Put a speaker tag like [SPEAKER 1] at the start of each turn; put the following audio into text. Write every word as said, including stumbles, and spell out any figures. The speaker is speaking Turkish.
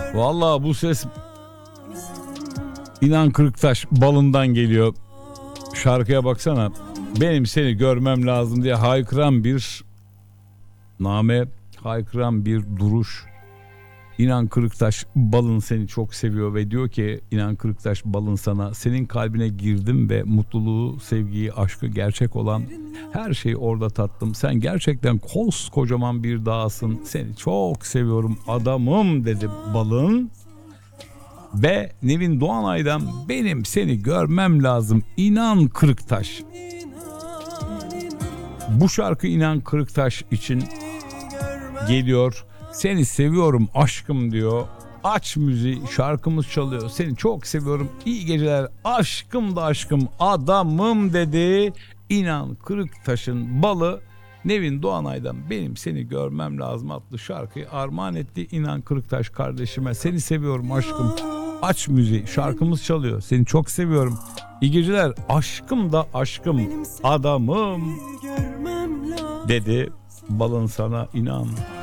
[SPEAKER 1] Vallahi bu ses İnan Kırıktaş balından geliyor. Şarkıya baksana. Benim seni görmem lazım diye haykıran bir name, haykıran bir duruş. İnan Kırıktaş balın seni çok seviyor ve diyor ki İnan Kırıktaş balın sana, senin kalbine girdim ve mutluluğu, sevgiyi, aşkı, gerçek olan her şeyi orada tattım. Sen gerçekten koskocaman bir dağsın. Seni çok seviyorum adamım dedi balın. Ve Nevin Doğanay'dan benim seni görmem lazım İnan Kırıktaş. Bu şarkı İnan Kırıktaş için geliyor. Seni seviyorum aşkım diyor. Aç müziği, şarkımız çalıyor. Seni çok seviyorum. İyi geceler. Aşkım da aşkım adamım dedi. İnan Kırıktaş'ın balı Nevin Doğanay'dan benim seni görmem lazım adlı şarkıyı armağan etti İnan Kırıktaş kardeşime. Seni seviyorum aşkım. Aç müziği, şarkımız çalıyor. Seni çok seviyorum. İyi geceler. Aşkım da aşkım adamım dedi. Balın sana inan.